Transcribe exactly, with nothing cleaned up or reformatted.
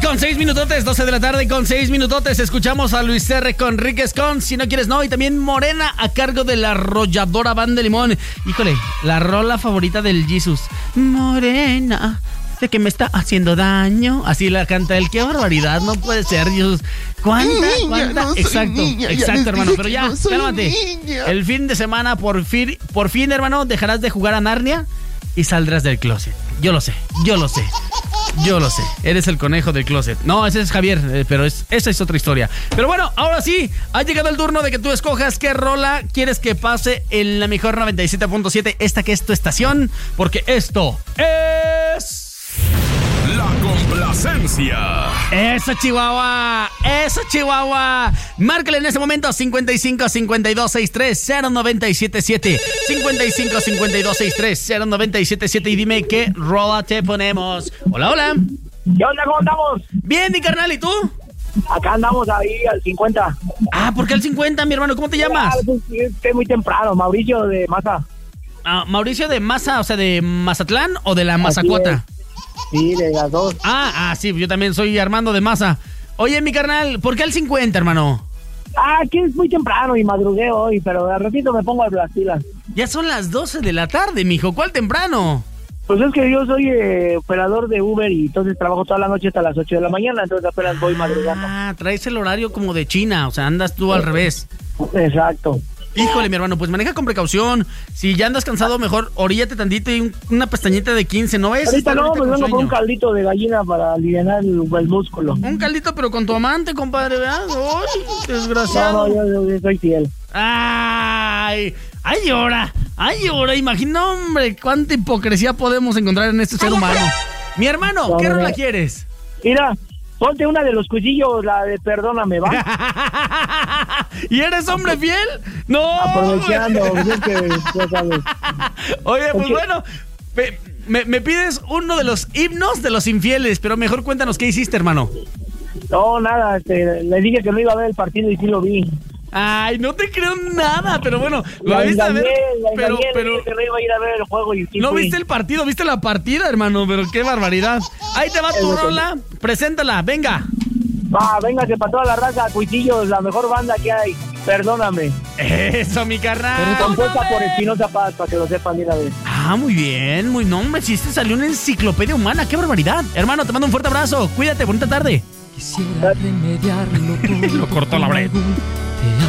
con seis minutotes, doce de la tarde con seis minutotes. Escuchamos a Luis R. Conríquez con Si No Quieres No. Y también Morena a cargo de la arrolladora Banda de Limón. Híjole, la rola favorita del Jesus. Morena, sé que me está haciendo daño. Así la canta él. Qué barbaridad, no puede ser, Jesus. ¿Cuánta? Niña, ¿Cuánta? no soy exacto, niña, exacto, ya hermano. les Pero dije ya, que no soy cálmate. niña. El fin de semana, por fin, por fin, hermano, dejarás de jugar a Narnia y saldrás del closet. Yo lo sé, yo lo sé. Yo lo sé, eres el conejo del closet. No, ese es Javier, eh, pero es, esa es otra historia. Pero bueno, ahora sí, ha llegado el turno de que tú escojas qué rola quieres que pase en la mejor noventa y siete punto siete, esta que es tu estación, porque esto es... La complacencia. ¡Eso, Chihuahua! ¡Eso, Chihuahua! Márcale en ese momento cincuenta y cinco, cincuenta y dos, sesenta y tres, cero noventa y siete siete. cincuenta y cinco, cincuenta y dos, sesenta y tres, cero noventa y siete siete. Y dime qué rola te ponemos. Hola, hola. ¿Qué onda? ¿Cómo andamos? Bien, mi carnal, ¿y tú? Acá andamos ahí al cincuenta. Ah, ¿por qué al cincuenta, mi hermano? ¿Cómo te llamas? Ah, es, es muy temprano, Mauricio de Maza. Ah, Mauricio de Maza, o sea, de Mazatlán o de la Mazacuata. Sí, de las dos. Ah, ah, sí, yo también soy Armando de Maza. Oye, mi carnal, ¿por qué al cincuenta, hermano? Ah, aquí es muy temprano y madrugué hoy, pero al ratito me pongo a las pilas. Ya son las doce de la tarde, mijo. ¿Cuál temprano? Pues es que yo soy eh, operador de Uber y entonces trabajo toda la noche hasta las ocho de la mañana, entonces apenas voy madrugando. Ah, traes el horario como de China, o sea, andas tú al revés. Exacto. Híjole, mi hermano, pues maneja con precaución. Si ya andas cansado, mejor oríllate tantito y un- una pestañita de quince, ¿no ves? Ahorita Estar no, ahorita me con vengo por un sueño. caldito de gallina para aliviar el, el músculo. Un caldito, pero con tu amante, compadre, ¿verdad? ¡Ay, No, desgraciado! no, yo, yo- yo soy fiel. ¡Ay! ¡Ay, llora! ¡Ay, llora! Imagina, hombre, cuánta hipocresía podemos encontrar en este ser humano. Mi hermano, No, ¿qué no, rola no. quieres? Mira, ponte una de los cuchillos, la de Perdóname, ¿va? ¿Y eres hombre fiel? ¡No! Aprovechando, pues es que ya sabes. Oye, pues Ok. bueno, me, me- me pides uno de los himnos de los infieles, pero mejor cuéntanos qué hiciste, hermano. No, nada, este, le dije que no iba a ver el partido y sí lo vi. Ay, no te creo nada, pero bueno, lo La debiste engañé, ver, la pero, engañé, le pero dije que no iba a ir a ver el juego y sí no fui. viste el partido, viste la partida, hermano, pero qué barbaridad. Ahí te va tu rola, preséntala, venga. Va, véngase para toda la raza, Cuisillos, la mejor banda que hay. Perdóname. Eso, mi carnal. Compuesta por Espinosa Paz, para que lo sepan de una vez. Ah, muy bien, muy no, hombre, si este salió una enciclopedia humana, qué barbaridad. Hermano, te mando un fuerte abrazo, cuídate, bonita tarde. Quisiera remediarlo todo. Lo cortó la con Bret. algún